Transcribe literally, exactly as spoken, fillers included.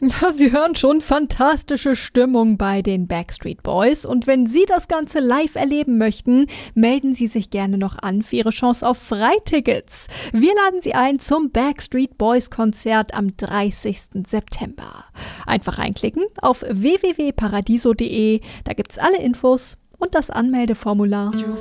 Ja, Sie hören schon, fantastische Stimmung bei den Backstreet Boys. Und wenn Sie das Ganze live erleben möchten, melden Sie sich gerne noch an für Ihre Chance auf Freitickets. Wir laden Sie ein zum Backstreet Boys Konzert am dreißigsten September. Einfach reinklicken auf w w w punkt paradiso punkt de, da gibt's alle Infos und das Anmeldeformular.